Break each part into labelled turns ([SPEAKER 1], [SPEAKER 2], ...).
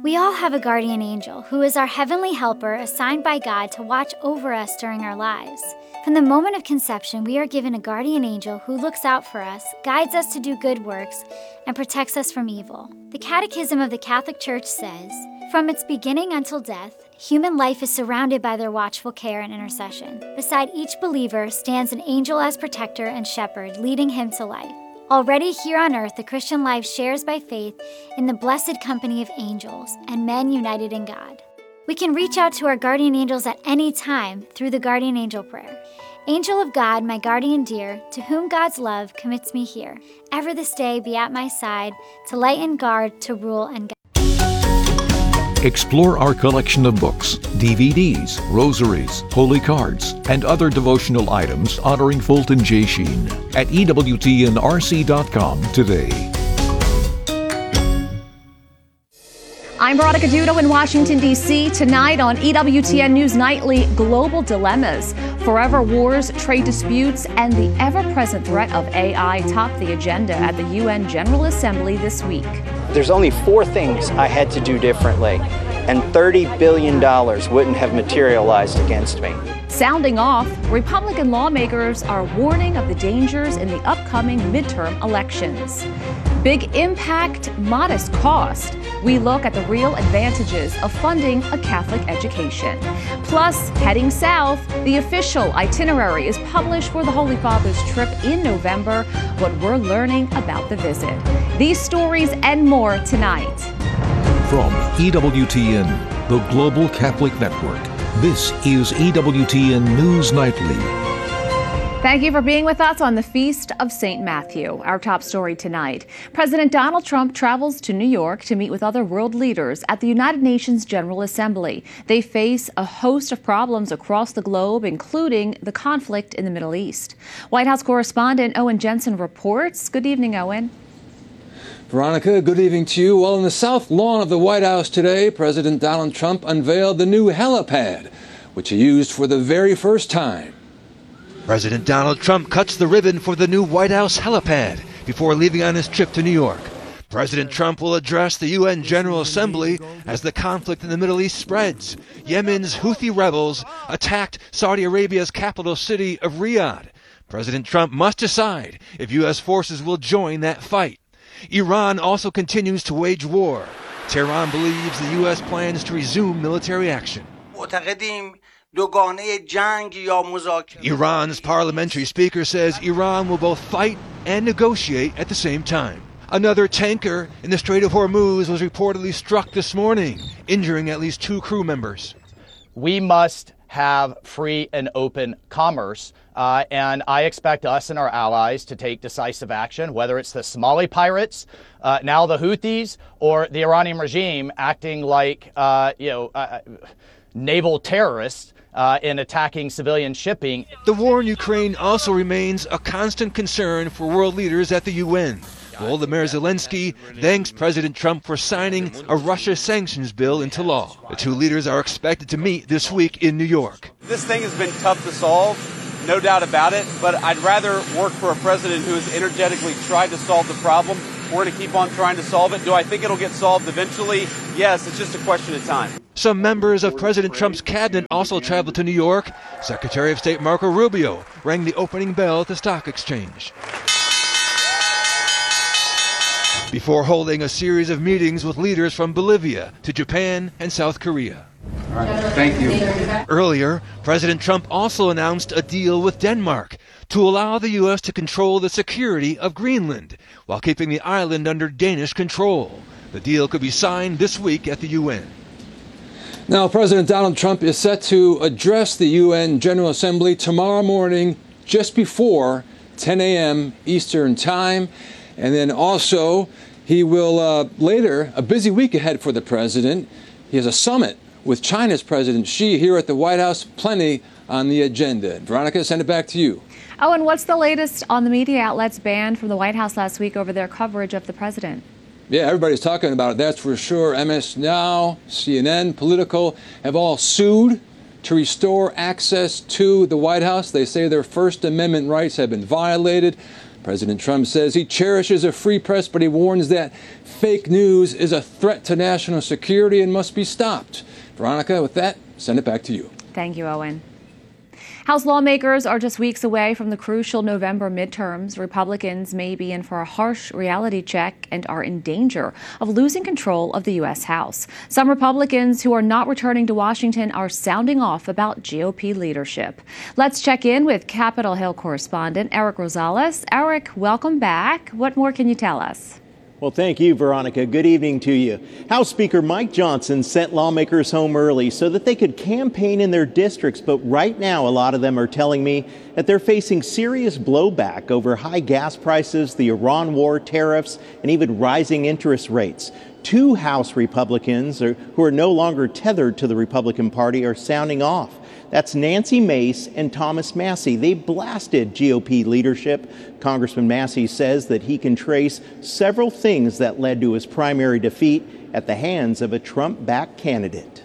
[SPEAKER 1] We all have a guardian angel who is our heavenly helper assigned by God to watch over us during our lives. From the moment of conception, we are given a guardian angel who looks out for us, guides us to do good works, and protects us from evil. The Catechism of the Catholic Church says, "From its beginning until death, human life is surrounded by their watchful care and intercession. Beside each believer stands an angel as protector and shepherd, leading him to life." Already here on earth, the Christian life shares by faith in the blessed company of angels and men united in God. We can reach out to our guardian angels at any time through the Guardian Angel Prayer. Angel of God, my guardian dear, to whom God's love commits me here, ever this day be at my side, to light and guard, to rule and guide.
[SPEAKER 2] Explore our collection of books, DVDs, rosaries, holy cards, and other devotional items honoring Fulton J. Sheen at EWTNRC.com today.
[SPEAKER 3] I'm Veronica Dudo in Washington, D.C. Tonight on EWTN News Nightly, global dilemmas, forever wars, trade disputes, and the ever-present threat of AI top the agenda at the UN General Assembly this week.
[SPEAKER 4] There's only 4 things I had to do differently, and $30 billion wouldn't have materialized against me.
[SPEAKER 3] Sounding off, Republican lawmakers are warning of the dangers in the upcoming midterm elections. Big impact, modest cost. We look at the real advantages of funding a Catholic education. Plus, heading south, the official itinerary is published for the Holy Father's trip in November, what we're learning about the visit. These stories and more tonight.
[SPEAKER 2] From EWTN, the Global Catholic Network, this is EWTN News Nightly.
[SPEAKER 3] Thank you for being with us on the Feast of St. Matthew. Our top story tonight. President Donald Trump travels to New York to meet with other world leaders at the United Nations General Assembly. They face a host of problems across the globe, including the conflict in the Middle East. White House correspondent Owen Jensen reports. Good evening, Owen.
[SPEAKER 5] Veronica, good evening to you. Well, in the south lawn of the White House today, President Donald Trump unveiled the new helipad, which he used for the very first time.
[SPEAKER 6] President Donald Trump cuts the ribbon for the new White House helipad before leaving on his trip to New York. President Trump will address the UN General Assembly as the conflict in the Middle East spreads. Yemen's Houthi rebels attacked Saudi Arabia's capital city of Riyadh. President Trump must decide if U.S. forces will join that fight. Iran also continues to wage war. Tehran believes the U.S. plans to resume military action. Iran's parliamentary speaker says Iran will both fight and negotiate at the same time. Another tanker in the Strait of Hormuz was reportedly struck this morning, injuring at least 2 crew members.
[SPEAKER 7] We must have free and open commerce, and I expect us and our allies to take decisive action, whether it's the Somali pirates, now the Houthis, or the Iranian regime acting like naval terrorists in attacking civilian shipping.
[SPEAKER 6] The war in Ukraine also remains a constant concern for world leaders at the UN. Volodymyr Zelensky thanks President Trump for signing a Russia sanctions bill into law. The 2 leaders are expected to meet this week in New York.
[SPEAKER 8] This thing has been tough to solve, no doubt about it, but I'd rather work for a president who has energetically tried to solve the problem. We're going to keep on trying to solve it. Do I think it'll get solved eventually? Yes, it's just a question of time.
[SPEAKER 6] Some members of President Trump's cabinet also traveled to New York. Secretary of State Marco Rubio rang the opening bell at the stock exchange, before holding a series of meetings with leaders from Bolivia to Japan and South Korea.
[SPEAKER 5] All right, thank you.
[SPEAKER 6] Earlier, President Trump also announced a deal with Denmark to allow the U.S. to control the security of Greenland while keeping the island under Danish control. The deal could be signed this week at the UN.
[SPEAKER 5] Now, President Donald Trump is set to address the UN General Assembly tomorrow morning just before 10 a.m. Eastern Time. And then also, he will later, a busy week ahead for the president. He has a summit with China's President Xi here at the White House. Plenty on the agenda. Veronica, send it back to you.
[SPEAKER 3] Oh, and what's the latest on the media outlets banned from the White House last week over their coverage of the president?
[SPEAKER 5] Yeah, everybody's talking about it, that's for sure. MS Now, CNN, Politico have all sued to restore access to the White House. They say their First Amendment rights have been violated. President Trump says he cherishes a free press, but he warns that fake news is a threat to national security and must be stopped. Veronica, with that, send it back to you.
[SPEAKER 3] Thank you, Owen. House lawmakers are just weeks away from the crucial November midterms. Republicans may be in for a harsh reality check and are in danger of losing control of the U.S. House. Some Republicans who are not returning to Washington are sounding off about GOP leadership. Let's check in with Capitol Hill correspondent Eric Rosales. Eric, welcome back. What more can you tell us?
[SPEAKER 9] Well, thank you, Veronica. Good evening to you. House Speaker Mike Johnson sent lawmakers home early so that they could campaign in their districts. But right now, a lot of them are telling me that they're facing serious blowback over high gas prices, the Iran war, tariffs, and even rising interest rates. Two House Republicans who are no longer tethered to the Republican Party are sounding off. That's Nancy Mace and Thomas Massie. They blasted GOP leadership. Congressman Massie says that he can trace several things that led to his primary defeat at the hands of a Trump-backed candidate.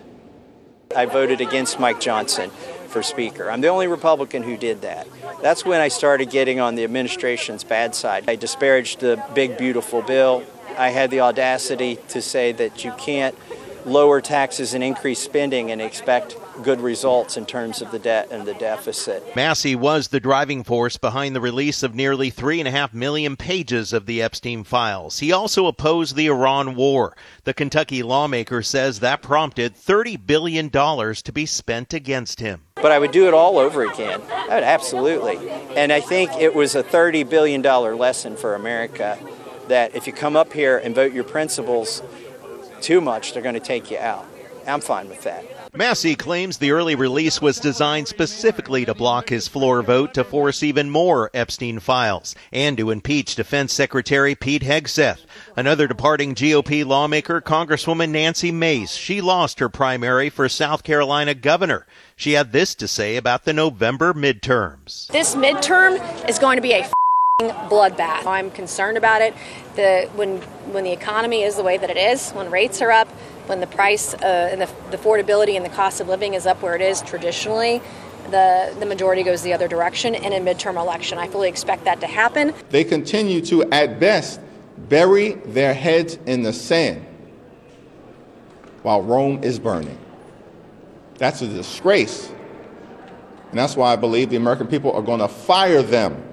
[SPEAKER 4] I voted against Mike Johnson for Speaker. I'm the only Republican who did that. That's when I started getting on the administration's bad side. I disparaged the big, beautiful bill. I had the audacity to say that you can't lower taxes and increase spending and expect good results in terms of the debt and the deficit.
[SPEAKER 10] Massie was the driving force behind the release of nearly 3.5 million pages of the Epstein files. He also opposed the Iran war. The Kentucky lawmaker says that prompted $30 billion to be spent against him.
[SPEAKER 4] But I would do it all over again. I would absolutely. And I think it was a $30 billion lesson for America that if you come up here and vote your principles too much, they're going to take you out. I'm fine with that.
[SPEAKER 10] Massie claims the early release was designed specifically to block his floor vote to force even more Epstein files and to impeach Defense Secretary Pete Hegseth. Another departing GOP lawmaker, Congresswoman Nancy Mace. She lost her primary for South Carolina governor. She had this to say about the November midterms.
[SPEAKER 11] This midterm is going to be a bloodbath. I'm concerned about it. When the economy is the way that it is, when rates are up, when the price and the affordability and the cost of living is up where it is traditionally, the majority goes the other direction in a midterm election. I fully expect that to happen.
[SPEAKER 12] They continue to, at best, bury their heads in the sand while Rome is burning. That's a disgrace. And that's why I believe the American people are going to fire them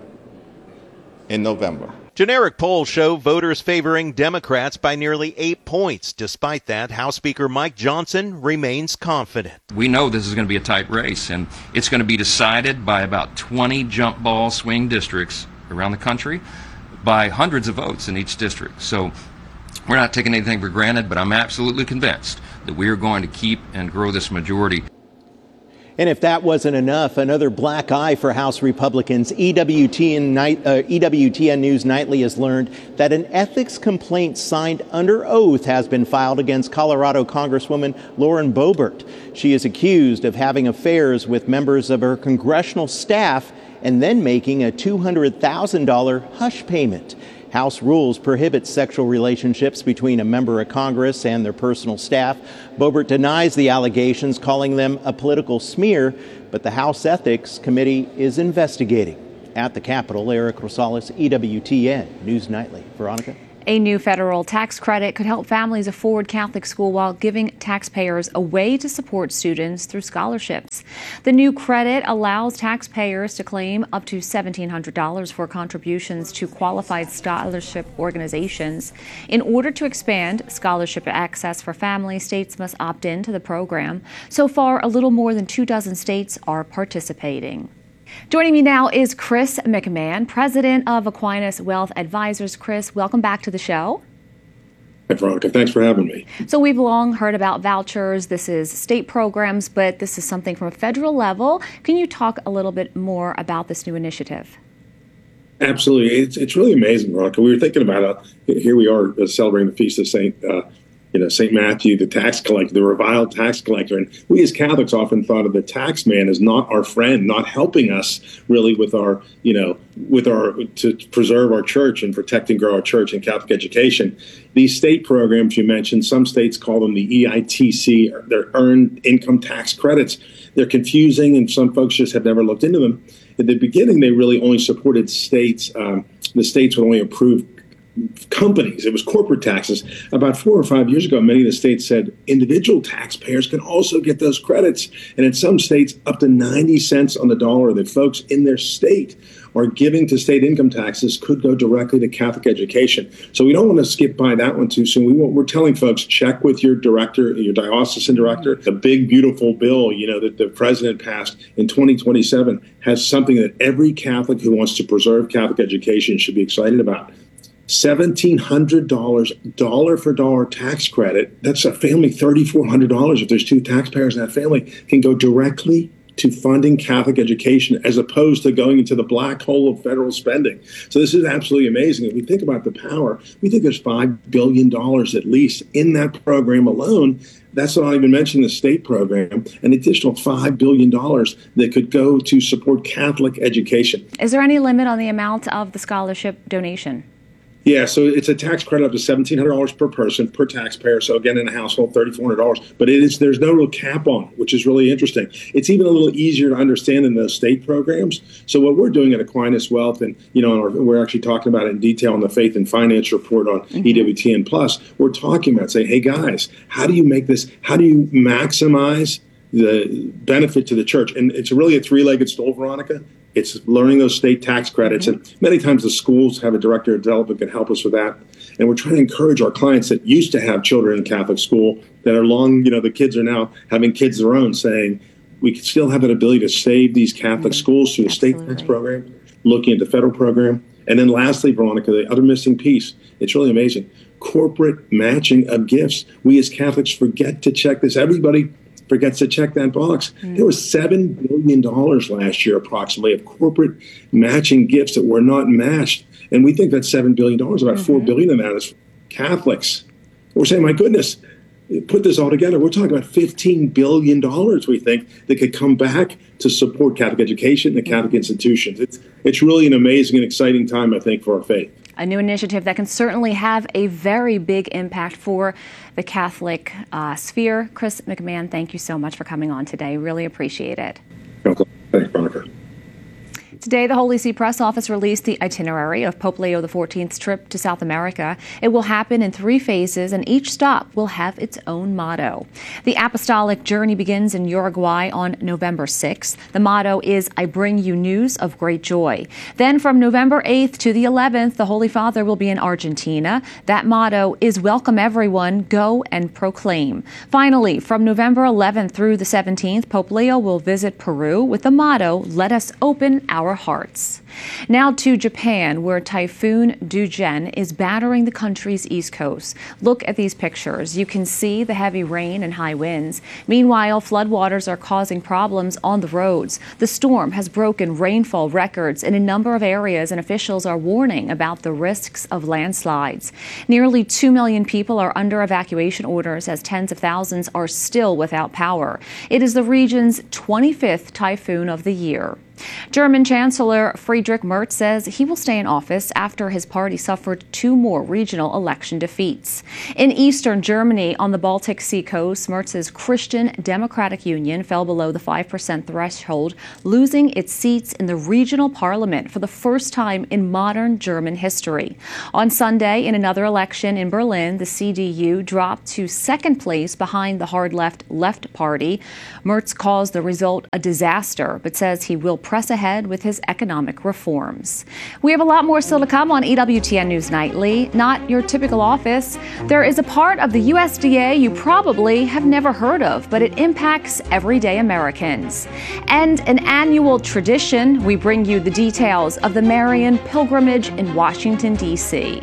[SPEAKER 12] in November.
[SPEAKER 10] Generic polls show voters favoring Democrats by nearly 8 points. Despite that, House Speaker Mike Johnson remains confident.
[SPEAKER 13] We know this is going to be a tight race, and it's going to be decided by about 20 jump ball swing districts around the country by hundreds of votes in each district. So we're not taking anything for granted, but I'm absolutely convinced that we are going to keep and grow this majority.
[SPEAKER 9] And if that wasn't enough, another black eye for House Republicans. EWTN News Nightly has learned that an ethics complaint signed under oath has been filed against Colorado Congresswoman Lauren Boebert. She is accused of having affairs with members of her congressional staff and then making a $200,000 hush payment. House rules prohibit sexual relationships between a member of Congress and their personal staff. Boebert denies the allegations, calling them a political smear, but the House Ethics Committee is investigating. At the Capitol, Eric Rosales, EWTN News Nightly. Veronica?
[SPEAKER 3] A new federal tax credit could help families afford Catholic school while giving taxpayers a way to support students through scholarships. The new credit allows taxpayers to claim up to $1,700 for contributions to qualified scholarship organizations. In order to expand scholarship access for families, states must opt into the program. So far, a little more than 24 states are participating. Joining me now is Chris McMahon, president of Aquinas Wealth Advisors. Chris, welcome back to the show.
[SPEAKER 14] Hi, Veronica. Thanks for having me.
[SPEAKER 3] So we've long heard about vouchers. This is state programs, but this is something from a federal level. Can you talk a little bit more about this new initiative?
[SPEAKER 14] Absolutely. It's really amazing, Veronica. We were thinking about it. Here we are celebrating the feast of St. Matthew, the tax collector, the reviled tax collector. And we as Catholics often thought of the tax man as not our friend, not helping us really with our to preserve our church and protect and grow our church and Catholic education. These state programs you mentioned, some states call them the EITC, they're earned income tax credits. They're confusing and some folks just have never looked into them. At the beginning, they really only supported states the states would only approve companies. It was corporate taxes. About 4 or 5 years ago, many of the states said individual taxpayers can also get those credits. And in some states, up to 90 cents on the dollar that folks in their state are giving to state income taxes could go directly to Catholic education. So we don't want to skip by that one too soon. We're telling folks, check with your director, your diocesan director. The big, beautiful bill, that the president passed in 2027 has something that every Catholic who wants to preserve Catholic education should be excited about. $1,700 dollar for dollar tax credit. That's a family $3,400 if there's 2 taxpayers in that family can go directly to funding Catholic education as opposed to going into the black hole of federal spending. So this is absolutely amazing. If we think about the power, we think there's $5 billion at least in that program alone. That's not even mentioning the state program, an additional $5 billion that could go to support Catholic education.
[SPEAKER 3] Is there any limit on the amount of the scholarship donation?
[SPEAKER 14] Yeah, so it's a tax credit up to $1,700 per person, per taxpayer. So again, in a household, $3,400. But there's no real cap on it, which is really interesting. It's even a little easier to understand than those state programs. So what we're doing at Aquinas Wealth, and we're actually talking about it in detail in the Faith and Finance report on EWTN Plus. We're talking about saying, hey guys, how do you make this? How do you maximize the benefit to the church? And it's really a 3-legged stool, Veronica. It's learning those state tax credits. And many times the schools have a director of development that can help us with that. And we're trying to encourage our clients that used to have children in Catholic school that are the kids are now having kids of their own, saying we can still have an ability to save these Catholic schools through the state tax program, looking at the federal program. And then lastly, Veronica, the other missing piece, it's really amazing, corporate matching of gifts. We as Catholics forget to check this. Everybody forgets to check that box. There was $7 billion last year, approximately, of corporate matching gifts that were not matched. And we think that $7 billion, about $4 billion of that is Catholics. We're saying, my goodness, put this all together. We're talking about $15 billion, we think, that could come back to support Catholic education and the Catholic institutions. It's really an amazing and exciting time, I think, for our faith.
[SPEAKER 3] A new initiative that can certainly have a very big impact for the Catholic sphere. Chris McMahon, thank you so much for coming on today. Really appreciate it.
[SPEAKER 14] Thanks, Veronica.
[SPEAKER 3] Today, the Holy See Press Office released the itinerary of Pope Leo XIV's trip to South America. It will happen in 3 phases, and each stop will have its own motto. The apostolic journey begins in Uruguay on November 6th. The motto is, I bring you news of great joy. Then from November 8th to the 11th, the Holy Father will be in Argentina. That motto is, welcome everyone, go and proclaim. Finally, from November 11th through the 17th, Pope Leo will visit Peru with the motto, let us open our hearts. Now to Japan, where Typhoon Dujen is battering the country's east coast. Look at these pictures. You can see the heavy rain and high winds. Meanwhile, floodwaters are causing problems on the roads. The storm has broken rainfall records in a number of areas, and officials are warning about the risks of landslides. Nearly 2 million people are under evacuation orders as tens of thousands are still without power. It is the region's 25th typhoon of the year. German Chancellor Friedrich Merz says he will stay in office after his party suffered 2 more regional election defeats. In eastern Germany, on the Baltic Sea coast, Merz's Christian Democratic Union fell below the 5% threshold, losing its seats in the regional parliament for the first time in modern German history. On Sunday, in another election in Berlin, the CDU dropped to second place behind the hard Left Party. Merz calls the result a disaster, but says he will press ahead with his economic reforms. We have a lot more still to come on EWTN News Nightly. Not your typical office. There is a part of the USDA you probably have never heard of, but it impacts everyday Americans. And an annual tradition, we bring you the details of the Marian pilgrimage in Washington, D.C.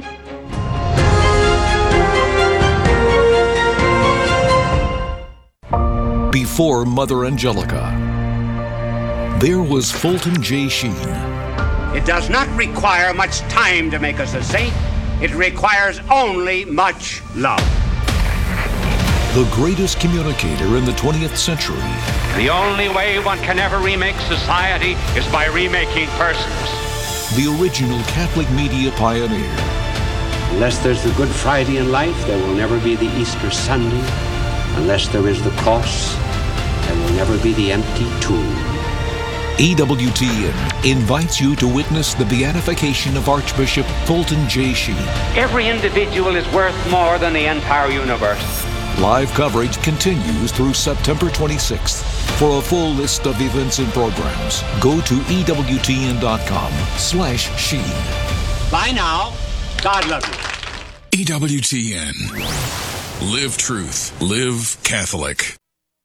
[SPEAKER 2] Before Mother Angelica, there was Fulton J. Sheen.
[SPEAKER 15] It does not require much time to make us a saint. It requires only much love.
[SPEAKER 2] The greatest communicator in the 20th century.
[SPEAKER 15] The only way one can ever remake society is by remaking persons.
[SPEAKER 2] The original Catholic media pioneer.
[SPEAKER 16] Unless there's the Good Friday in life, there will never be the Easter Sunday. Unless there is the cross, there will never be the empty tomb.
[SPEAKER 2] EWTN invites you to witness the beatification of Archbishop Fulton J. Sheen.
[SPEAKER 16] Every individual is worth more than the entire universe.
[SPEAKER 2] Live coverage continues through September 26th. For a full list of events and programs, go to EWTN.com/Sheen.
[SPEAKER 15] Bye now. God love you.
[SPEAKER 17] EWTN. Live truth. Live Catholic.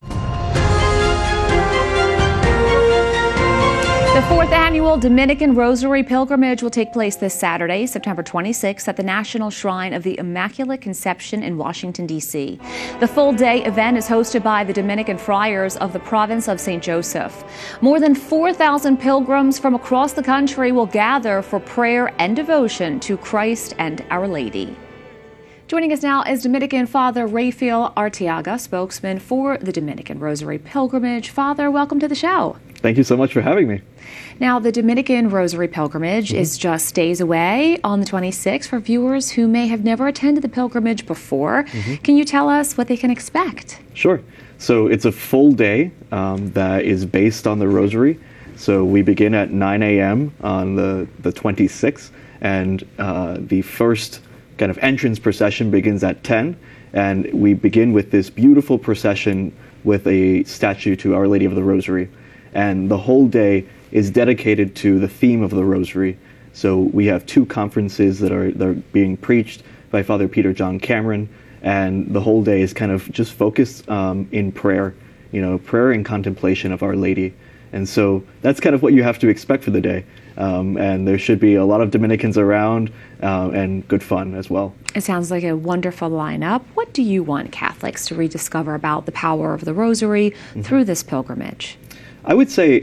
[SPEAKER 3] The fourth annual Dominican Rosary Pilgrimage will take place this Saturday, September 26th, at the National Shrine of the Immaculate Conception in Washington, D.C. The full-day event is hosted by the Dominican Friars of the province of St. Joseph. More than 4,000 pilgrims from across the country will gather for prayer and devotion to Christ and Our Lady. Joining us now is Dominican Father Rafael Arteaga, spokesman for the Dominican Rosary Pilgrimage. Father, welcome to the show.
[SPEAKER 18] Thank you so much for having me.
[SPEAKER 3] Now, the Dominican Rosary Pilgrimage is just days away on the 26th for viewers who may have never attended the pilgrimage before. Can you tell us what they can expect?
[SPEAKER 18] Sure. So it's a full day that is based on the Rosary. So we begin at 9 a.m. on the 26th, and the first kind of entrance procession begins at 10, and we begin with this beautiful procession with a statue to Our Lady of the Rosary. And the whole day is dedicated to the theme of the Rosary. So we have two conferences that are being preached by Father Peter John Cameron, and the whole day is kind of just focused in prayer, prayer and contemplation of Our Lady. And so that's kind of what you have to expect for the day. And there should be a lot of Dominicans around and good fun as well.
[SPEAKER 3] It sounds like a wonderful lineup. What do you want Catholics to rediscover about the power of the Rosary through this pilgrimage?
[SPEAKER 18] I would say,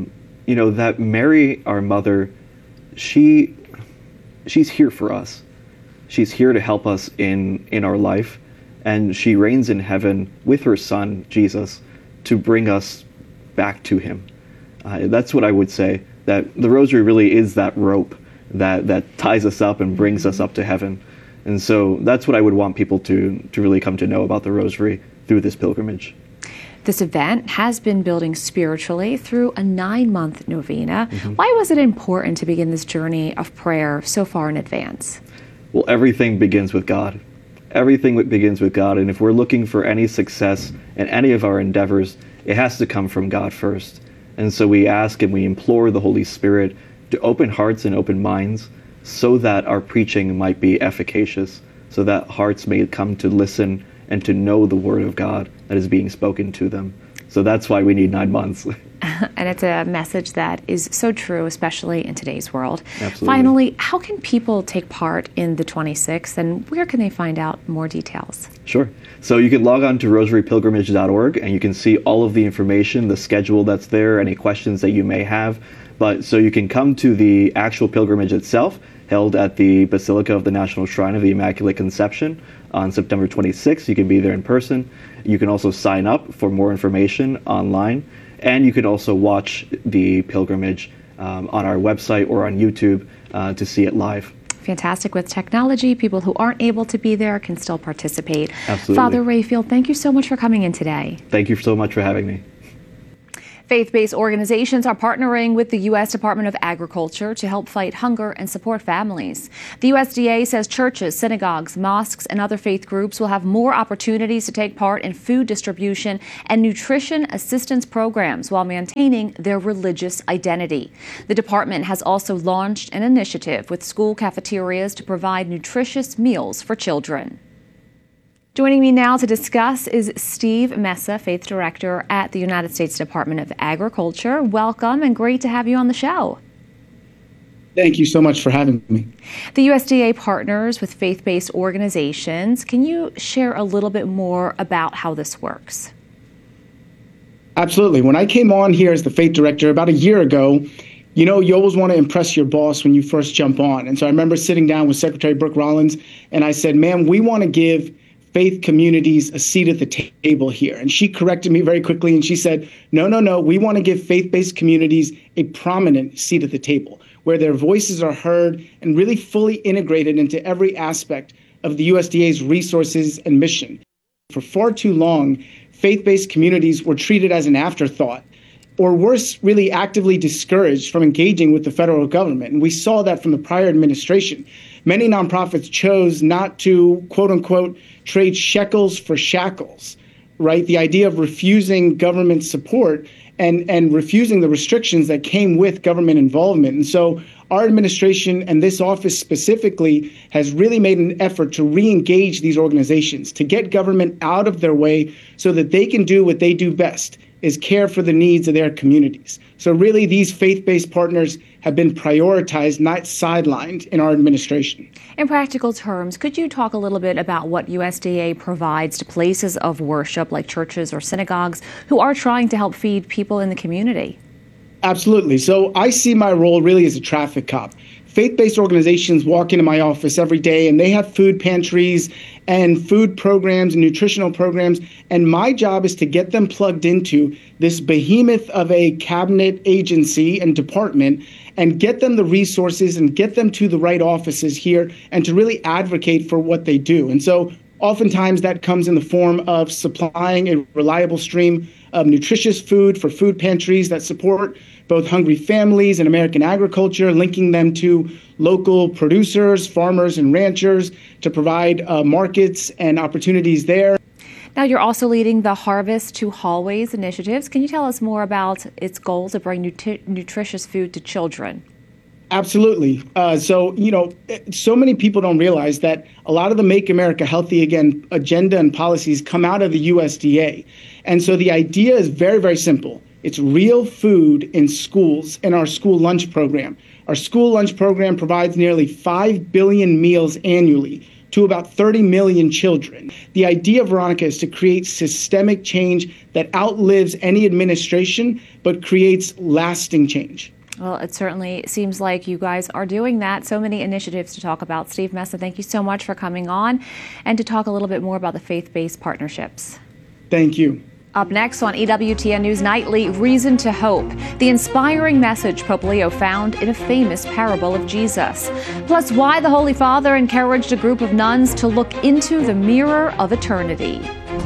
[SPEAKER 18] that Mary, our mother, she's here for us. She's here to help us in our life, and she reigns in heaven with her Son, Jesus, to bring us back to him. That's what I would say, that the Rosary really is that rope that ties us up and brings us up to heaven. And so that's what I would want people to really come to know about the Rosary through this pilgrimage.
[SPEAKER 3] This event has been building spiritually through a 9-month novena. Why was it important to begin this journey of prayer so far in advance?
[SPEAKER 18] Well, everything begins with God. Everything begins with God. And if we're looking for any success in any of our endeavors, it has to come from God first. And so we ask and we implore the Holy Spirit to open hearts and open minds so that our preaching might be efficacious, so that hearts may come to listen and to know the Word of God that is being spoken to them. So that's why we need 9 months.
[SPEAKER 3] And it's a message that is so true, especially in today's world.
[SPEAKER 18] Absolutely.
[SPEAKER 3] Finally, how can people take part in the 26th, and where can they find out more details?
[SPEAKER 18] Sure. So you can log on to rosarypilgrimage.org, and you can see all of the information, the schedule that's there, any questions that you may have. But so you can come to the actual pilgrimage itself, held at the Basilica of the National Shrine of the Immaculate Conception on September 26th. You can be there in person. You can also sign up for more information online. And you can also watch the pilgrimage on our website or on YouTube to see it live.
[SPEAKER 3] Fantastic. With technology, people who aren't able to be there can still participate.
[SPEAKER 18] Absolutely.
[SPEAKER 3] Father Rafael, thank you so much for coming in today.
[SPEAKER 18] Thank you so much for having me.
[SPEAKER 3] Faith-based organizations are partnering with the U.S. Department of Agriculture to help fight hunger and support families. The USDA says churches, synagogues, mosques, and other faith groups will have more opportunities to take part in food distribution and nutrition assistance programs while maintaining their religious identity. The department has also launched an initiative with school cafeterias to provide nutritious meals for children. Joining me now to discuss is Steve Mesa, Faith Director at the United States Department of Agriculture. Welcome, and great to have you on the show.
[SPEAKER 19] Thank you so much for having me.
[SPEAKER 3] The USDA partners with faith-based organizations. Can you share a little bit more about how this works?
[SPEAKER 19] Absolutely. When I came on here as the Faith Director about a year ago, you always want to impress your boss when you first jump on. And so I remember sitting down with Secretary Brooke Rollins, and I said, ma'am, we want to give faith communities a seat at the table here. And she corrected me very quickly, and she said, no, we want to give faith-based communities a prominent seat at the table, where their voices are heard and really fully integrated into every aspect of the USDA's resources and mission. For far too long, faith-based communities were treated as an afterthought. or worse, really actively discouraged from engaging with the federal government. And we saw that from the prior administration. Many nonprofits chose not to, quote unquote, trade shekels for shackles, right? The idea of refusing government support and refusing the restrictions that came with government involvement. And so our administration and this office specifically has really made an effort to re-engage these organizations, to get government out of their way so that they can do what they do best, is care for the needs of their communities. So really, these faith-based partners have been prioritized, not sidelined in our administration.
[SPEAKER 3] In practical terms, could you talk a little bit about what USDA provides to places of worship like churches or synagogues who are trying to help feed people in the community?
[SPEAKER 19] Absolutely. So I see my role really as a traffic cop. Faith-based organizations walk into my office every day and they have food pantries and food programs and nutritional programs. And my job is to get them plugged into this behemoth of a cabinet agency and department and get them the resources and get them to the right offices here and to really advocate for what they do. And so oftentimes that comes in the form of supplying a reliable stream of nutritious food for food pantries that support both hungry families and American agriculture, linking them to local producers, farmers, and ranchers to provide markets and opportunities there.
[SPEAKER 3] Now, you're also leading the Harvest to Hallways initiatives. Can you tell us more about its goal to bring nutritious food to children?
[SPEAKER 19] Absolutely. So many people don't realize that a lot of the Make America Healthy Again agenda and policies come out of the USDA. And so the idea is very, very simple. It's real food in schools in our school lunch program. Our school lunch program provides nearly 5 billion meals annually to about 30 million children. The idea, Veronica, is to create systemic change that outlives any administration, but creates lasting change.
[SPEAKER 3] Well, it certainly seems like you guys are doing that. So many initiatives to talk about. Steve Messa, thank you so much for coming on and to talk a little bit more about the faith-based partnerships.
[SPEAKER 19] Thank you.
[SPEAKER 3] Up next on EWTN News Nightly, Reason to Hope, the inspiring message Pope Leo found in a famous parable of Jesus. Plus, why the Holy Father encouraged a group of nuns to look into the mirror of eternity.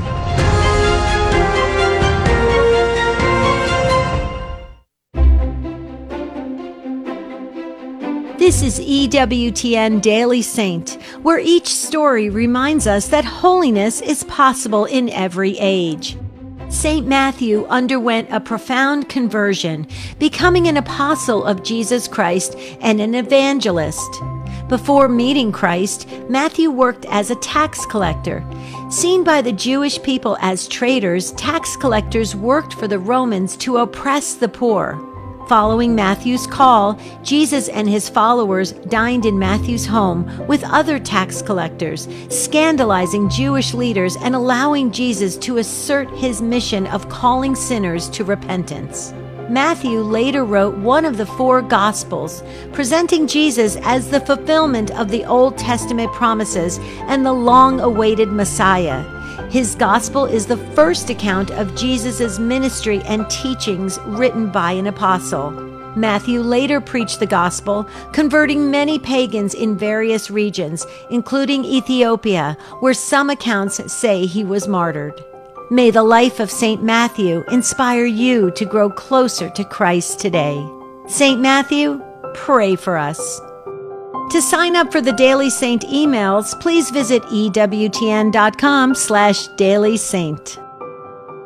[SPEAKER 20] This is EWTN Daily Saint, where each story reminds us that holiness is possible in every age. St. Matthew underwent a profound conversion, becoming an apostle of Jesus Christ and an evangelist. Before meeting Christ, Matthew worked as a tax collector. Seen by the Jewish people as traitors, tax collectors worked for the Romans to oppress the poor. Following Matthew's call, Jesus and his followers dined in Matthew's home with other tax collectors, scandalizing Jewish leaders and allowing Jesus to assert his mission of calling sinners to repentance. Matthew later wrote one of the 4 Gospels, presenting Jesus as the fulfillment of the Old Testament promises and the long-awaited Messiah. His gospel is the first account of Jesus' ministry and teachings written by an apostle. Matthew later preached the gospel, converting many pagans in various regions, including Ethiopia, where some accounts say he was martyred. May the life of St. Matthew inspire you to grow closer to Christ today. St. Matthew, pray for us. To sign up for the Daily Saint emails, please visit EWTN.com/Daily Saint.